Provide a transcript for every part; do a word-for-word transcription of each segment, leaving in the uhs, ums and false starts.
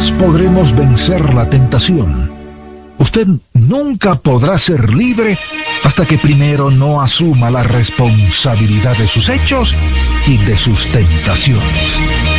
jamás podremos vencer la tentación. Usted nunca podrá ser libre hasta que primero no asuma la responsabilidad de sus hechos y de sus tentaciones.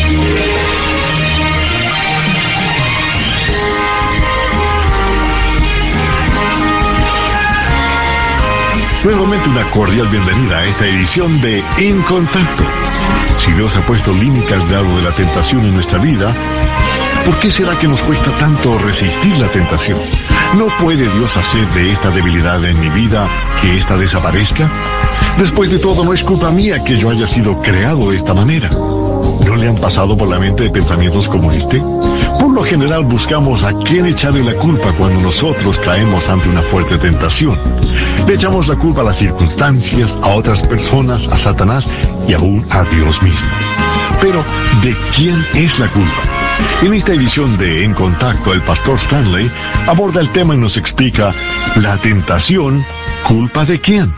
Nuevamente una cordial bienvenida a esta edición de En Contacto. Si Dios ha puesto límite al grado de la tentación en nuestra vida, ¿por qué será que nos cuesta tanto resistir la tentación? ¿No puede Dios hacer de esta debilidad en mi vida que ésta desaparezca? Después de todo, no es culpa mía que yo haya sido creado de esta manera. ¿No le han pasado por la mente pensamientos como este? Por lo general buscamos a quién echarle la culpa cuando nosotros caemos ante una fuerte tentación. Le echamos la culpa a las circunstancias, a otras personas, a Satanás y aún a Dios mismo. Pero, ¿de quién es la culpa? En esta edición de En Contacto, el pastor Stanley aborda el tema y nos explica la tentación, ¿culpa de quién?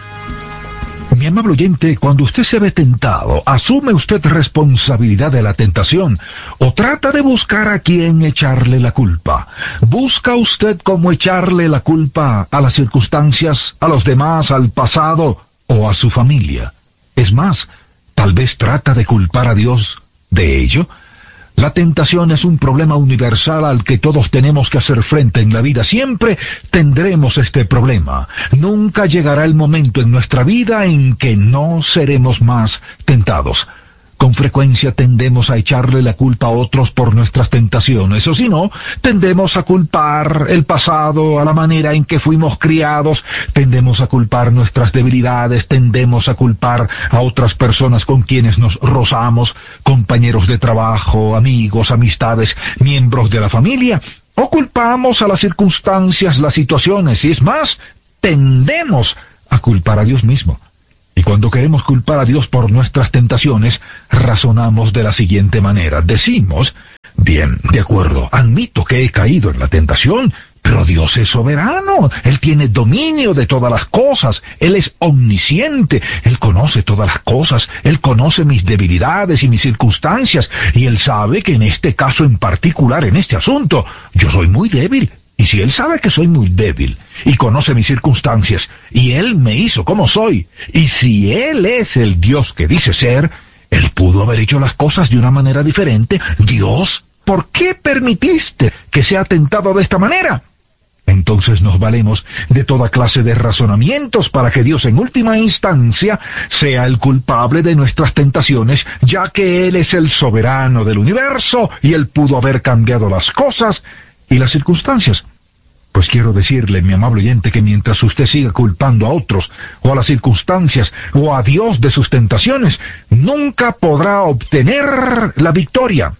Mi amable oyente, cuando usted se ve tentado, ¿asume usted responsabilidad de la tentación o trata de buscar a quién echarle la culpa? ¿Busca usted cómo echarle la culpa a las circunstancias, a los demás, al pasado o a su familia? Es más, tal vez trata de culpar a Dios de ello. La tentación es un problema universal al que todos tenemos que hacer frente en la vida. Siempre tendremos este problema. Nunca llegará el momento en nuestra vida en que no seremos más tentados. Con frecuencia tendemos a echarle la culpa a otros por nuestras tentaciones, o si no, tendemos a culpar el pasado, a la manera en que fuimos criados, tendemos a culpar nuestras debilidades, tendemos a culpar a otras personas con quienes nos rozamos, compañeros de trabajo, amigos, amistades, miembros de la familia, o culpamos a las circunstancias, las situaciones, y es más, tendemos a culpar a Dios mismo. Y cuando queremos culpar a Dios por nuestras tentaciones, razonamos de la siguiente manera. Decimos, bien, de acuerdo, admito que he caído en la tentación, pero Dios es soberano, Él tiene dominio de todas las cosas, Él es omnisciente, Él conoce todas las cosas, Él conoce mis debilidades y mis circunstancias, y Él sabe que en este caso en particular, en este asunto, yo soy muy débil. Y si Él sabe que soy muy débil, y conoce mis circunstancias, y Él me hizo como soy, y si Él es el Dios que dice ser, Él pudo haber hecho las cosas de una manera diferente. Dios, ¿por qué permitiste que sea tentado de esta manera? Entonces nos valemos de toda clase de razonamientos para que Dios en última instancia sea el culpable de nuestras tentaciones, ya que Él es el soberano del universo, y Él pudo haber cambiado las cosas y las circunstancias. Pues quiero decirle, mi amable oyente, que mientras usted siga culpando a otros, o a las circunstancias, o a Dios de sus tentaciones, nunca podrá obtener la victoria.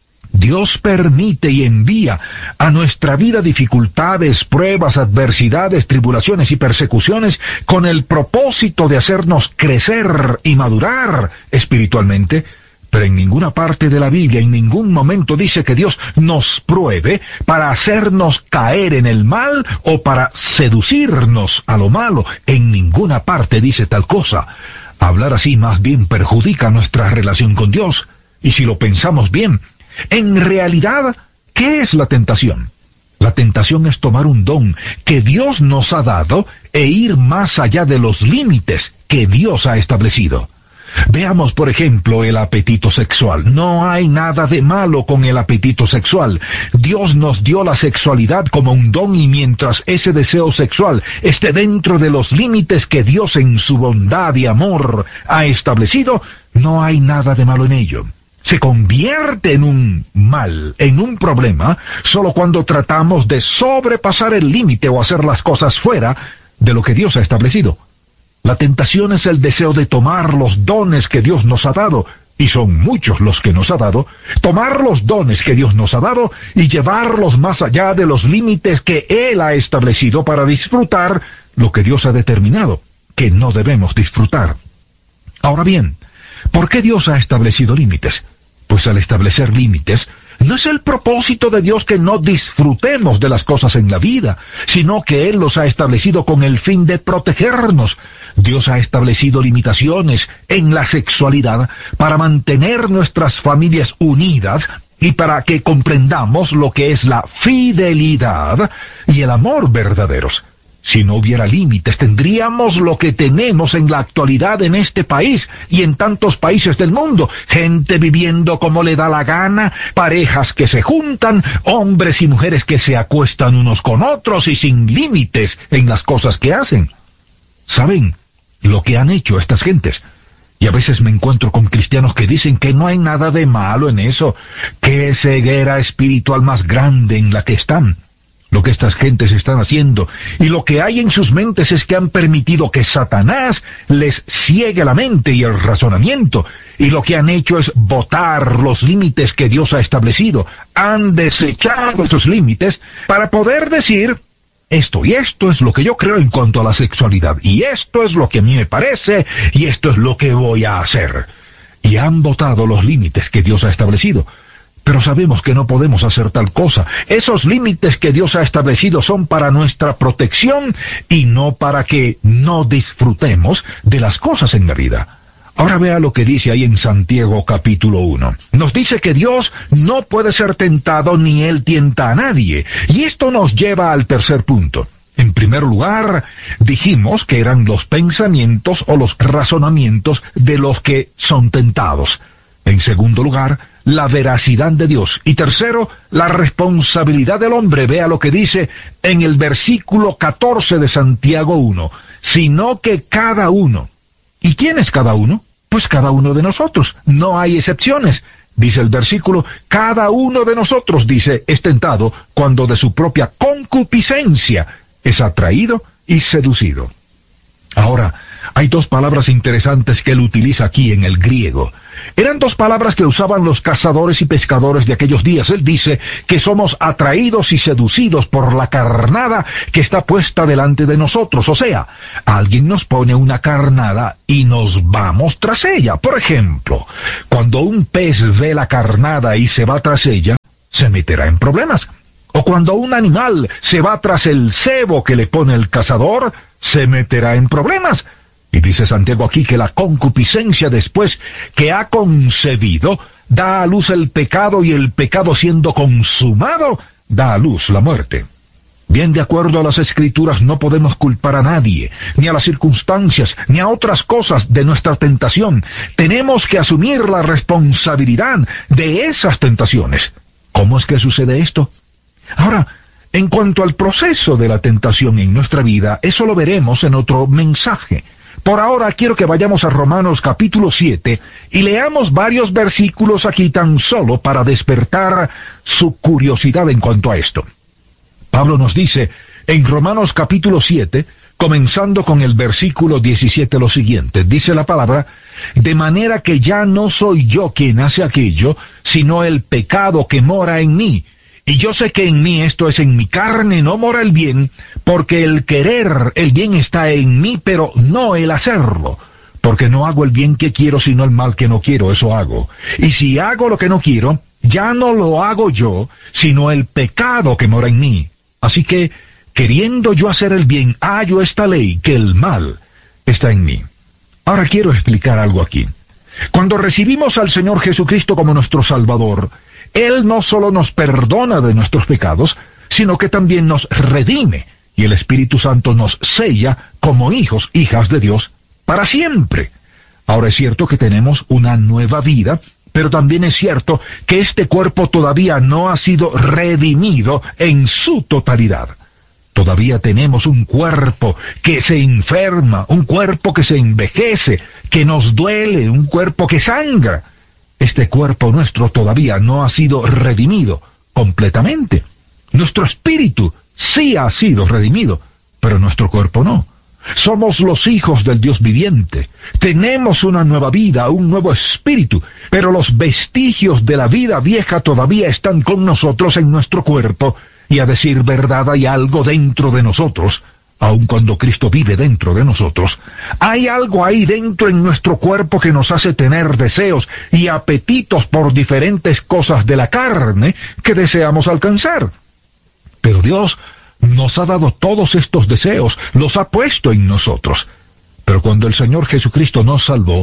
Dios permite y envía a nuestra vida dificultades, pruebas, adversidades, tribulaciones y persecuciones con el propósito de hacernos crecer y madurar espiritualmente. Pero en ninguna parte de la Biblia, en ningún momento dice que Dios nos pruebe para hacernos caer en el mal o para seducirnos a lo malo. En ninguna parte dice tal cosa. Hablar así más bien perjudica nuestra relación con Dios. Y si lo pensamos bien, en realidad, ¿qué es la tentación? La tentación es tomar un don que Dios nos ha dado e ir más allá de los límites que Dios ha establecido. Veamos, por ejemplo, el apetito sexual. No hay nada de malo con el apetito sexual. Dios nos dio la sexualidad como un don, y mientras ese deseo sexual esté dentro de los límites que Dios en su bondad y amor ha establecido, no hay nada de malo en ello. Se convierte en un mal, en un problema, solo cuando tratamos de sobrepasar el límite o hacer las cosas fuera de lo que Dios ha establecido. La tentación es el deseo de tomar los dones que Dios nos ha dado, y son muchos los que nos ha dado, tomar los dones que Dios nos ha dado y llevarlos más allá de los límites que Él ha establecido para disfrutar lo que Dios ha determinado, que no debemos disfrutar. Ahora bien, ¿por qué Dios ha establecido límites? Pues al establecer límites, no es el propósito de Dios que no disfrutemos de las cosas en la vida, sino que Él los ha establecido con el fin de protegernos. Dios ha establecido limitaciones en la sexualidad para mantener nuestras familias unidas y para que comprendamos lo que es la fidelidad y el amor verdaderos. Si no hubiera límites, tendríamos lo que tenemos en la actualidad en este país y en tantos países del mundo. Gente viviendo como le da la gana, parejas que se juntan, hombres y mujeres que se acuestan unos con otros y sin límites en las cosas que hacen. ¿Saben lo que han hecho estas gentes? Y a veces me encuentro con cristianos que dicen que no hay nada de malo en eso. ¡Qué ceguera espiritual más grande en la que están! Lo que estas gentes están haciendo y lo que hay en sus mentes es que han permitido que Satanás les ciegue la mente y el razonamiento, y lo que han hecho es botar los límites que Dios ha establecido. Han desechado esos límites para poder decir: esto y esto es lo que yo creo en cuanto a la sexualidad, y esto es lo que a mí me parece, y esto es lo que voy a hacer. Y han botado los límites que Dios ha establecido. Pero sabemos que no podemos hacer tal cosa. Esos límites que Dios ha establecido son para nuestra protección y no para que no disfrutemos de las cosas en la vida. Ahora vea lo que dice ahí en Santiago capítulo uno. Nos dice que Dios no puede ser tentado ni Él tienta a nadie. Y esto nos lleva al tercer punto. En primer lugar, dijimos que eran los pensamientos o los razonamientos de los que son tentados. En segundo lugar, la veracidad de Dios. Y tercero, la responsabilidad del hombre. Vea lo que dice en el versículo catorce de Santiago uno. Sino que cada uno. ¿Y quién es cada uno? Pues cada uno de nosotros. No hay excepciones. Dice el versículo, cada uno de nosotros, dice, es tentado cuando de su propia concupiscencia es atraído y seducido. Ahora, hay dos palabras interesantes que él utiliza aquí en el griego. Eran dos palabras que usaban los cazadores y pescadores de aquellos días. Él dice que somos atraídos y seducidos por la carnada que está puesta delante de nosotros. O sea, alguien nos pone una carnada y nos vamos tras ella. Por ejemplo, cuando un pez ve la carnada y se va tras ella, se meterá en problemas. O cuando un animal se va tras el cebo que le pone el cazador, se meterá en problemas. Y dice Santiago aquí que la concupiscencia, después que ha concebido, da a luz el pecado, y el pecado siendo consumado, da a luz la muerte. Bien, de acuerdo a las Escrituras, no podemos culpar a nadie, ni a las circunstancias, ni a otras cosas de nuestra tentación. Tenemos que asumir la responsabilidad de esas tentaciones. ¿Cómo es que sucede esto? Ahora, en cuanto al proceso de la tentación en nuestra vida, eso lo veremos en otro mensaje. Por ahora quiero que vayamos a Romanos capítulo siete y leamos varios versículos aquí tan solo para despertar su curiosidad en cuanto a esto. Pablo nos dice en Romanos capítulo siete, comenzando con el versículo diecisiete, lo siguiente. Dice la palabra: de manera que ya no soy yo quien hace aquello, sino el pecado que mora en mí. Y yo sé que en mí, esto es, en mi carne, no mora el bien, porque el querer el bien está en mí, pero no el hacerlo. Porque no hago el bien que quiero, sino el mal que no quiero, eso hago. Y si hago lo que no quiero, ya no lo hago yo, sino el pecado que mora en mí. Así que, queriendo yo hacer el bien, hallo esta ley, que el mal está en mí. Ahora quiero explicar algo aquí. Cuando recibimos al Señor Jesucristo como nuestro Salvador, Él no solo nos perdona de nuestros pecados, sino que también nos redime, y el Espíritu Santo nos sella como hijos, hijas de Dios, para siempre. Ahora es cierto que tenemos una nueva vida, pero también es cierto que este cuerpo todavía no ha sido redimido en su totalidad. Todavía tenemos un cuerpo que se enferma, un cuerpo que se envejece, que nos duele, un cuerpo que sangra. Este cuerpo nuestro todavía no ha sido redimido completamente. Nuestro espíritu sí ha sido redimido, pero nuestro cuerpo no. Somos los hijos del Dios viviente. Tenemos una nueva vida, un nuevo espíritu, pero los vestigios de la vida vieja todavía están con nosotros en nuestro cuerpo, y a decir verdad hay algo dentro de nosotros. Aun cuando Cristo vive dentro de nosotros, hay algo ahí dentro en nuestro cuerpo que nos hace tener deseos y apetitos por diferentes cosas de la carne que deseamos alcanzar. Pero Dios nos ha dado todos estos deseos, los ha puesto en nosotros. Pero cuando el Señor Jesucristo nos salvó,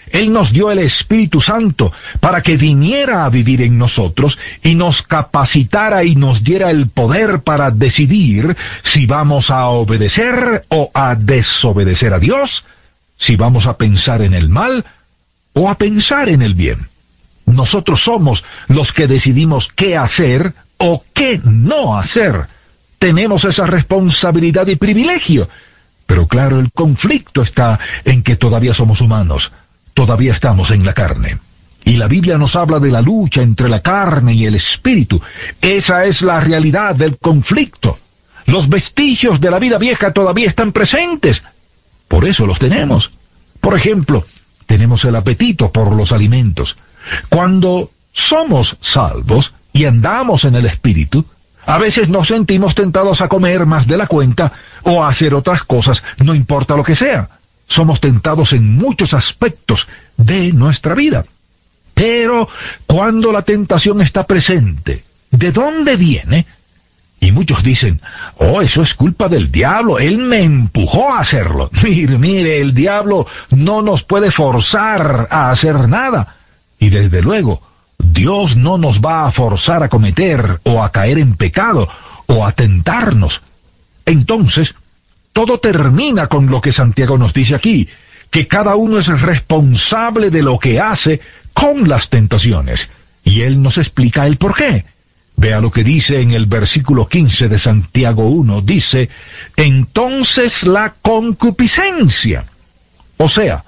Él nos dio el Espíritu Santo para que viniera a vivir en nosotros y nos capacitara y nos diera el poder para decidir si vamos a obedecer o a desobedecer a Dios, si vamos a pensar en el mal o a pensar en el bien. Nosotros somos los que decidimos qué hacer o qué no hacer. Tenemos esa responsabilidad y privilegio. Pero claro, el conflicto está en que todavía somos humanos. Todavía estamos en la carne. Y la Biblia nos habla de la lucha entre la carne y el espíritu. Esa es la realidad del conflicto. Los vestigios de la vida vieja todavía están presentes. Por eso los tenemos. Por ejemplo, tenemos el apetito por los alimentos. Cuando somos salvos y andamos en el espíritu, a veces nos sentimos tentados a comer más de la cuenta o a hacer otras cosas, no importa lo que sea. Somos tentados en muchos aspectos de nuestra vida. Pero cuando la tentación está presente, ¿de dónde viene? Y muchos dicen, oh, eso es culpa del diablo, él me empujó a hacerlo. Mire, mire, el diablo no nos puede forzar a hacer nada. Y desde luego, Dios no nos va a forzar a cometer o a caer en pecado o a tentarnos. Entonces, todo termina con lo que Santiago nos dice aquí, que cada uno es responsable de lo que hace con las tentaciones. Y él nos explica el por qué. Vea lo que dice en el versículo quince de Santiago uno, dice, entonces la concupiscencia. O sea,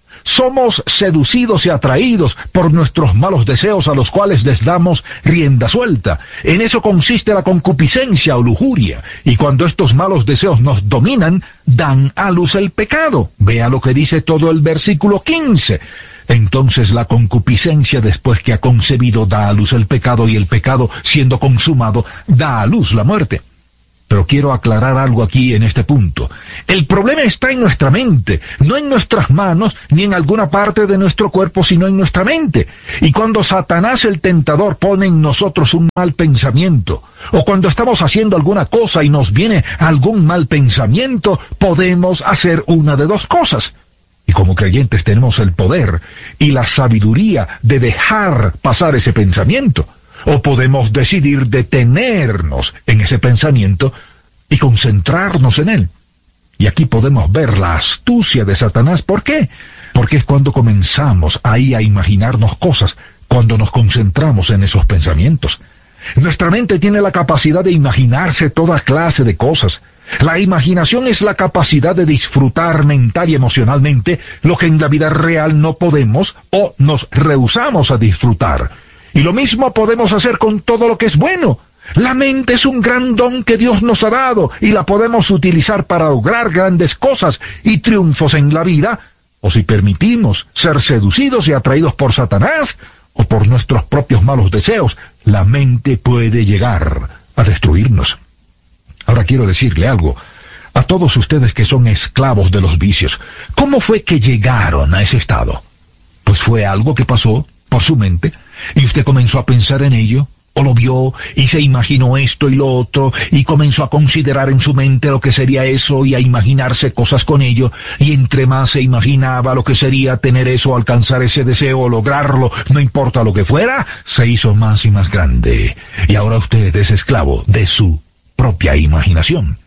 somos seducidos y atraídos por nuestros malos deseos a los cuales les damos rienda suelta. En eso consiste la concupiscencia o lujuria. Y cuando estos malos deseos nos dominan, dan a luz el pecado. Vea lo que dice todo el versículo quince. Entonces la concupiscencia, después que ha concebido, da a luz el pecado, y el pecado, siendo consumado, da a luz la muerte. Pero quiero aclarar algo aquí en este punto. El problema está en nuestra mente, no en nuestras manos, ni en alguna parte de nuestro cuerpo, sino en nuestra mente. Y cuando Satanás el tentador pone en nosotros un mal pensamiento, o cuando estamos haciendo alguna cosa y nos viene algún mal pensamiento, podemos hacer una de dos cosas. Y como creyentes tenemos el poder y la sabiduría de dejar pasar ese pensamiento. O podemos decidir detenernos en ese pensamiento y concentrarnos en él. Y aquí podemos ver la astucia de Satanás. ¿Por qué? Porque es cuando comenzamos ahí a imaginarnos cosas, cuando nos concentramos en esos pensamientos. Nuestra mente tiene la capacidad de imaginarse toda clase de cosas. La imaginación es la capacidad de disfrutar mental y emocionalmente lo que en la vida real no podemos o nos rehusamos a disfrutar. Y lo mismo podemos hacer con todo lo que es bueno. La mente es un gran don que Dios nos ha dado y la podemos utilizar para lograr grandes cosas y triunfos en la vida, o si permitimos ser seducidos y atraídos por Satanás o por nuestros propios malos deseos, la mente puede llegar a destruirnos. Ahora quiero decirle algo a todos ustedes que son esclavos de los vicios. ¿Cómo fue que llegaron a ese estado? Pues fue algo que pasó por su mente, y usted comenzó a pensar en ello, o lo vio, y se imaginó esto y lo otro, y comenzó a considerar en su mente lo que sería eso, y a imaginarse cosas con ello, y entre más se imaginaba lo que sería tener eso, alcanzar ese deseo, o lograrlo, no importa lo que fuera, se hizo más y más grande, y ahora usted es esclavo de su propia imaginación.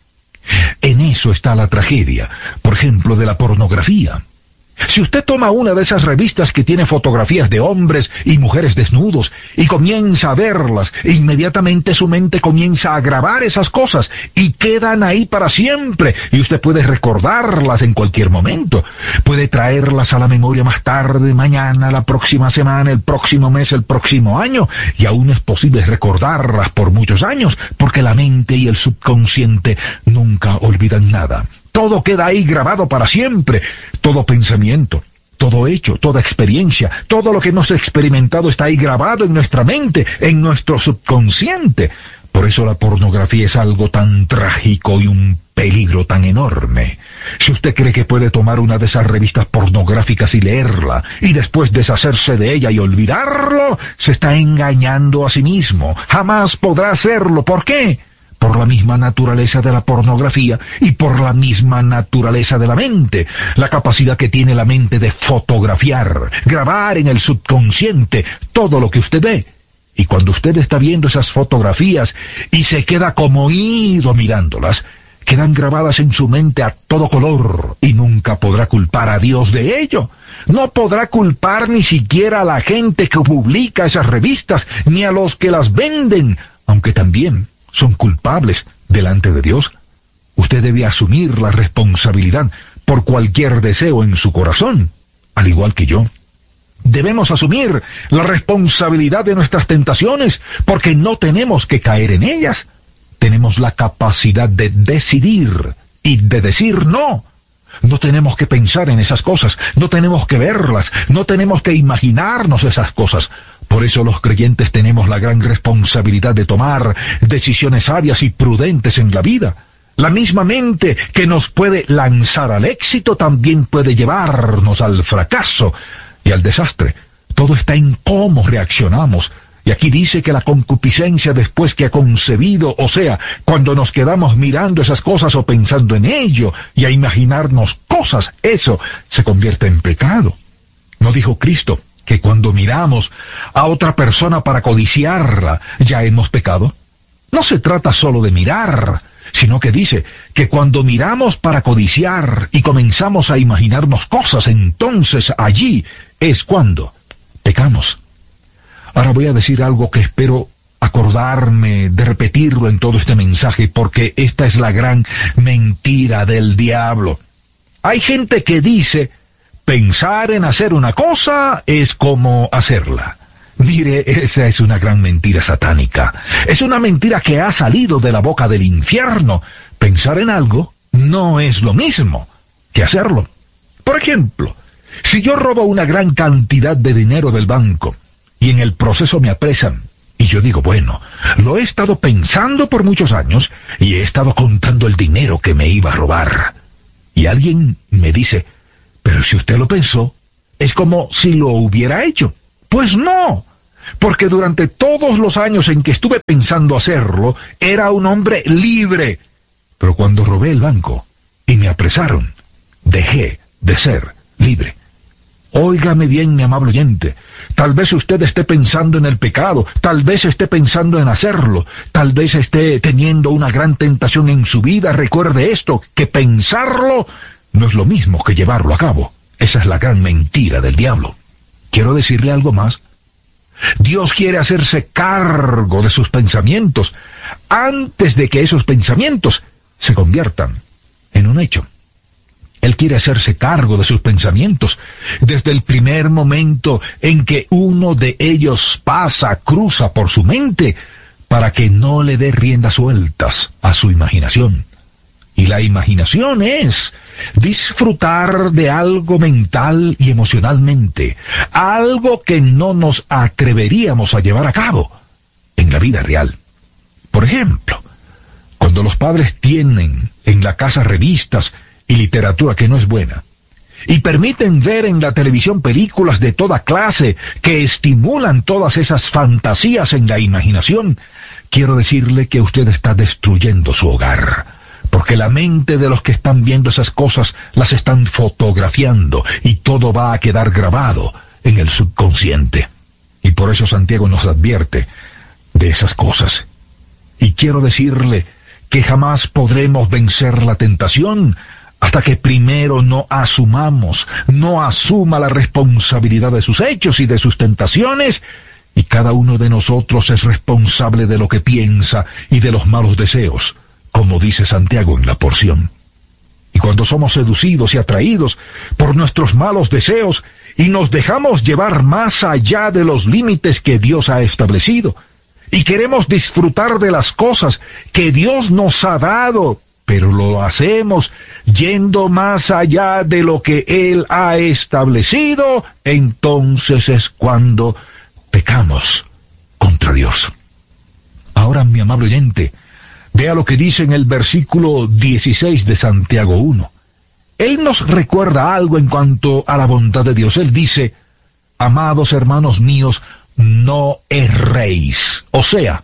En eso está la tragedia, por ejemplo, de la pornografía. Si usted toma una de esas revistas que tiene fotografías de hombres y mujeres desnudos y comienza a verlas, inmediatamente su mente comienza a grabar esas cosas y quedan ahí para siempre, y usted puede recordarlas en cualquier momento. Puede traerlas a la memoria más tarde, mañana, la próxima semana, el próximo mes, el próximo año, y aún es posible recordarlas por muchos años, porque la mente y el subconsciente nunca olvidan nada. Todo queda ahí grabado para siempre. Todo pensamiento, todo hecho, toda experiencia, todo lo que hemos experimentado está ahí grabado en nuestra mente, en nuestro subconsciente. Por eso la pornografía es algo tan trágico y un peligro tan enorme. Si usted cree que puede tomar una de esas revistas pornográficas y leerla, y después deshacerse de ella y olvidarlo, se está engañando a sí mismo. Jamás podrá hacerlo. ¿Por qué? por la misma naturaleza de la pornografía y por la misma naturaleza de la mente, la capacidad que tiene la mente de fotografiar, grabar en el subconsciente todo lo que usted ve. Y cuando usted está viendo esas fotografías y se queda como ido mirándolas, quedan grabadas en su mente a todo color y nunca podrá culpar a Dios de ello. No podrá culpar ni siquiera a la gente que publica esas revistas, ni a los que las venden, aunque también son culpables delante de Dios. Usted debe asumir la responsabilidad por cualquier deseo en su corazón, al igual que yo. Debemos asumir la responsabilidad de nuestras tentaciones, porque no tenemos que caer en ellas. Tenemos la capacidad de decidir y de decir no. No tenemos que pensar en esas cosas, no tenemos que verlas, no tenemos que imaginarnos esas cosas. Por eso los creyentes tenemos la gran responsabilidad de tomar decisiones sabias y prudentes en la vida. La misma mente que nos puede lanzar al éxito también puede llevarnos al fracaso y al desastre. Todo está en cómo reaccionamos. Y aquí dice que la concupiscencia después que ha concebido, o sea, cuando nos quedamos mirando esas cosas o pensando en ello y a imaginarnos cosas, eso se convierte en pecado. ¿No dijo Cristo que cuando miramos a otra persona para codiciarla ya hemos pecado? No se trata solo de mirar, sino que dice que cuando miramos para codiciar y comenzamos a imaginarnos cosas, entonces allí es cuando pecamos. Ahora voy a decir algo que espero acordarme de repetirlo en todo este mensaje, porque esta es la gran mentira del diablo. Hay gente que dice, pensar en hacer una cosa es como hacerla. Mire, esa es una gran mentira satánica. Es una mentira que ha salido de la boca del infierno. Pensar en algo no es lo mismo que hacerlo. Por ejemplo, si yo robo una gran cantidad de dinero del banco, y en el proceso me apresan, y yo digo, bueno, lo he estado pensando por muchos años, y he estado contando el dinero que me iba a robar. Y alguien me dice, pero si usted lo pensó, es como si lo hubiera hecho. Pues no, porque durante todos los años en que estuve pensando hacerlo, era un hombre libre. Pero cuando robé el banco, y me apresaron, dejé de ser libre. Óigame bien, mi amable oyente, tal vez usted esté pensando en el pecado, tal vez esté pensando en hacerlo, tal vez esté teniendo una gran tentación en su vida. Recuerde esto, que pensarlo no es lo mismo que llevarlo a cabo. Esa es la gran mentira del diablo. Quiero decirle algo más. Dios quiere hacerse cargo de sus pensamientos antes de que esos pensamientos se conviertan en un hecho. Él quiere hacerse cargo de sus pensamientos desde el primer momento en que uno de ellos pasa, cruza por su mente, para que no le dé riendas sueltas a su imaginación. Y la imaginación es disfrutar de algo mental y emocionalmente, algo que no nos atreveríamos a llevar a cabo en la vida real. Por ejemplo, cuando los padres tienen en la casa revistas y literatura que no es buena, y permiten ver en la televisión películas de toda clase que estimulan todas esas fantasías en la imaginación, quiero decirle que usted está destruyendo su hogar, porque la mente de los que están viendo esas cosas las están fotografiando y todo va a quedar grabado en el subconsciente. Y por eso Santiago nos advierte de esas cosas. Y quiero decirle que jamás podremos vencer la tentación hasta que primero no asumamos, no asuma la responsabilidad de sus hechos y de sus tentaciones, y cada uno de nosotros es responsable de lo que piensa y de los malos deseos, como dice Santiago en la porción. Y cuando somos seducidos y atraídos por nuestros malos deseos y nos dejamos llevar más allá de los límites que Dios ha establecido, y queremos disfrutar de las cosas que Dios nos ha dado, pero lo hacemos yendo más allá de lo que Él ha establecido, entonces es cuando pecamos contra Dios. Ahora, mi amable oyente, vea lo que dice en el versículo dieciséis de Santiago uno. Él nos recuerda algo en cuanto a la bondad de Dios. Él dice, amados hermanos míos, no erréis. O sea,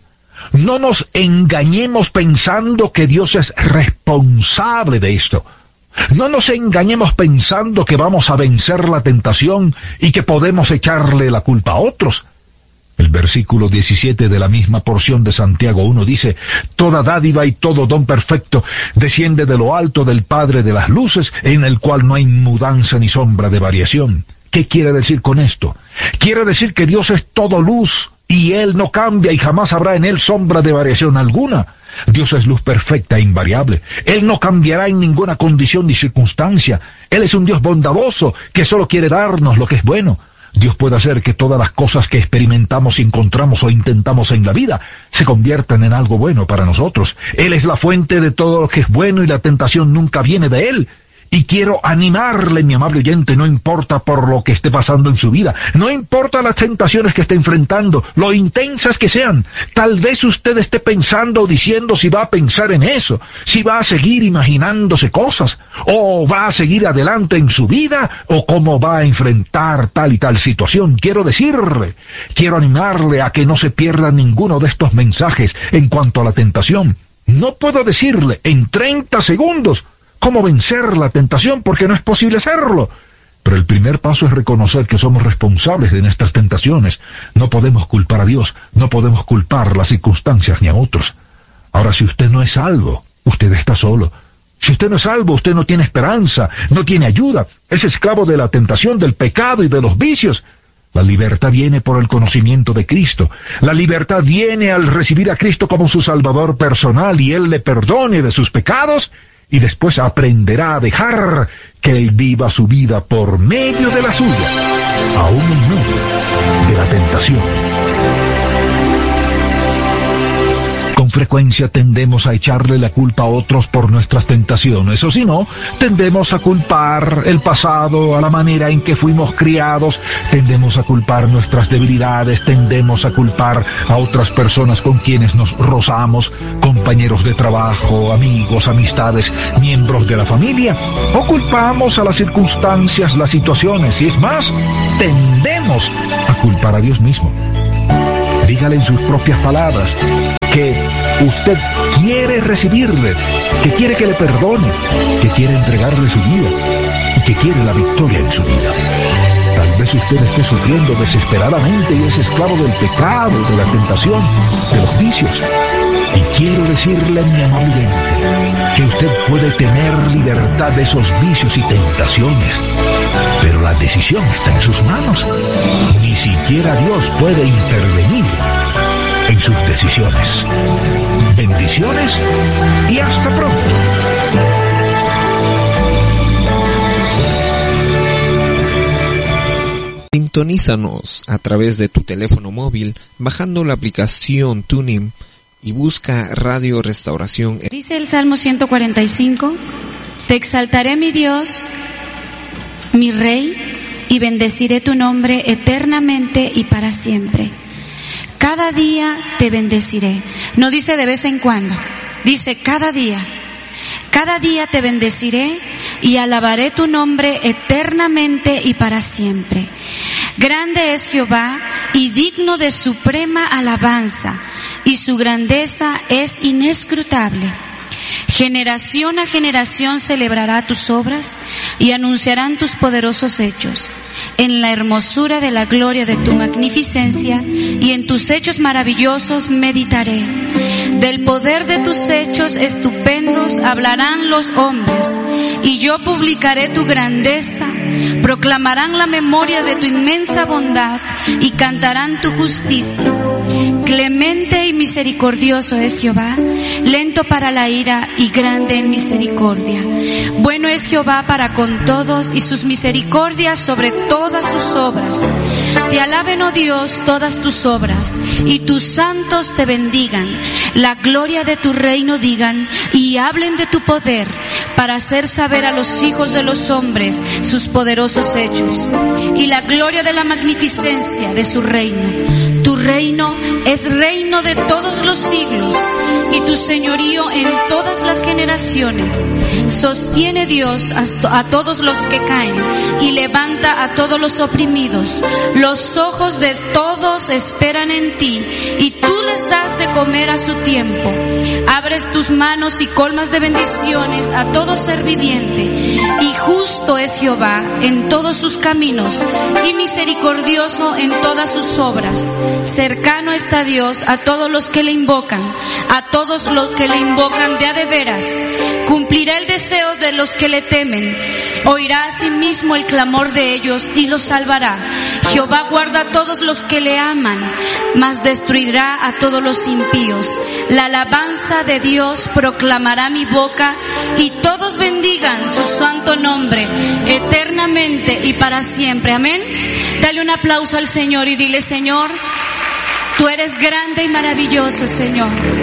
No nos engañemos pensando que Dios es responsable de esto. No nos engañemos pensando que vamos a vencer la tentación y que podemos echarle la culpa a otros. El versículo diecisiete de la misma porción de Santiago uno dice: toda dádiva y todo don perfecto desciende de lo alto del Padre de las luces, en el cual no hay mudanza ni sombra de variación. ¿Qué quiere decir con esto? Quiere decir que Dios es todo luz, y Él no cambia y jamás habrá en Él sombra de variación alguna. Dios es luz perfecta e invariable. Él no cambiará en ninguna condición ni circunstancia. Él es un Dios bondadoso que solo quiere darnos lo que es bueno. Dios puede hacer que todas las cosas que experimentamos, encontramos o intentamos en la vida se conviertan en algo bueno para nosotros. Él es la fuente de todo lo que es bueno y la tentación nunca viene de Él. Y quiero animarle, mi amable oyente, no importa por lo que esté pasando en su vida, no importa las tentaciones que esté enfrentando, lo intensas que sean. Tal vez usted esté pensando o diciendo si va a pensar en eso, si va a seguir imaginándose cosas, o va a seguir adelante en su vida, o cómo va a enfrentar tal y tal situación. Quiero decirle, quiero animarle a que no se pierda ninguno de estos mensajes en cuanto a la tentación. No puedo decirle en treinta segundos cómo vencer la tentación, porque no es posible hacerlo. Pero el primer paso es reconocer que somos responsables de nuestras tentaciones. No podemos culpar a Dios, no podemos culpar a las circunstancias ni a otros. Ahora, si usted no es salvo, usted está solo. Si usted no es salvo, usted no tiene esperanza, no tiene ayuda. Es esclavo de la tentación, del pecado y de los vicios. La libertad viene por el conocimiento de Cristo. La libertad viene al recibir a Cristo como su Salvador personal y Él le perdone de sus pecados, y después aprenderá a dejar que Él viva su vida por medio de la suya, aún en medio de la tentación. Con frecuencia tendemos a echarle la culpa a otros por nuestras tentaciones, o si no, tendemos a culpar el pasado, a la manera en que fuimos criados, tendemos a culpar nuestras debilidades, tendemos a culpar a otras personas con quienes nos rozamos, compañeros de trabajo, amigos, amistades, miembros de la familia, o culpamos a las circunstancias, las situaciones, y es más, tendemos a culpar a Dios mismo. Dígale en sus propias palabras que usted quiere recibirle, que quiere que le perdone, que quiere entregarle su vida y que quiere la victoria en su vida. Tal vez usted esté sufriendo desesperadamente y es esclavo del pecado, de la tentación, de los vicios. Y quiero decirle, mi amable oyente, que usted puede tener libertad de esos vicios y tentaciones, pero la decisión está en sus manos. Ni siquiera Dios puede intervenir en sus decisiones. Bendiciones y hasta pronto. Sintonízanos a través de tu teléfono móvil bajando la aplicación TuneIn y busca Radio Restauración. Dice el Salmo ciento cuarenta y cinco: te exaltaré, mi Dios, mi Rey, y bendeciré tu nombre eternamente y para siempre. Cada día te bendeciré. No dice de vez en cuando, dice cada día. Cada día te bendeciré y alabaré tu nombre eternamente y para siempre. Grande es Jehová y digno de suprema alabanza, y su grandeza es inescrutable. Generación a generación celebrará tus obras y anunciarán tus poderosos hechos. En la hermosura de la gloria de tu magnificencia y en tus hechos maravillosos meditaré. Del poder de tus hechos estupendos hablarán los hombres, y yo publicaré tu grandeza. Proclamarán la memoria de tu inmensa bondad y cantarán tu justicia. Clemente y misericordioso es Jehová, lento para la ira y grande en misericordia. Bueno es Jehová para con todos y sus misericordias sobre todas sus obras. Te alaben, oh Dios, todas tus obras, y tus santos te bendigan. La gloria de tu reino digan, y hablen de tu poder, para hacer saber a los hijos de los hombres sus poderosos hechos, y la gloria de la magnificencia de su reino. Tu reino es reino de todos los siglos, y tu señorío en todas las generaciones. Sostiene Dios a, a todos los que caen, y levanta a todos los oprimidos. Los ojos de todos esperan en ti, y tú tú les das de comer a su tiempo. Abres tus manos y colmas de bendiciones a todo ser viviente. Y justo es Jehová en todos sus caminos, y misericordioso en todas sus obras. Cercano está Dios a todos los que le invocan, a todos los que le invocan de a de veras. Cumplirá el deseo de los que le temen. Oirá asimismo el clamor de ellos y los salvará. Jehová guarda a todos los que le aman, mas destruirá a todos los impíos. La alabanza de Dios proclamará mi boca, y todos bendigan su santo nombre eternamente y para siempre. Amén. Dale un aplauso al Señor y dile: Señor, tú eres grande y maravilloso, Señor.